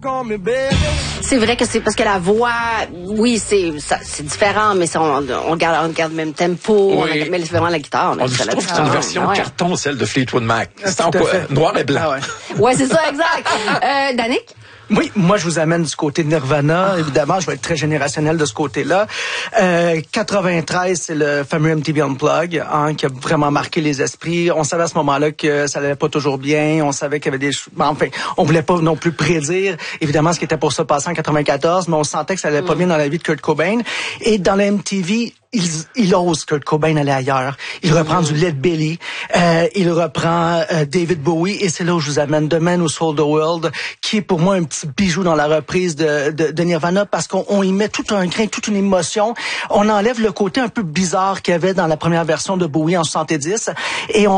C'est vrai que c'est parce que la voix, oui, c'est différent, mais on garde le même tempo, oui. mais c'est vraiment la guitare. Je trouve que c'est une version carton, celle de Fleetwood Mac. C'est en noir et blanc. Ah ouais, c'est ça, exact. Danick? Oui, moi, je vous amène du côté de Nirvana. Évidemment, je vais être très générationnel de ce côté-là. 93, c'est le fameux MTV Unplugged, qui a vraiment marqué les esprits. On savait à ce moment-là que ça allait pas toujours bien. On savait qu'il y avait des... Enfin, on voulait pas non plus prédire, évidemment, ce qui était pour se passer en 94, mais on sentait que ça allait pas bien dans la vie de Kurt Cobain. Et dans la MTV, il ose Kurt Cobain aller ailleurs. Il reprend du Led Belly, il reprend David Bowie, et c'est là où je vous amène The Man Who Sold the World, qui est pour moi un petit bijou dans la reprise de Nirvana, parce qu'on y met tout un grain, toute une émotion. On enlève le côté un peu bizarre qu'il y avait dans la première version de Bowie en 70, et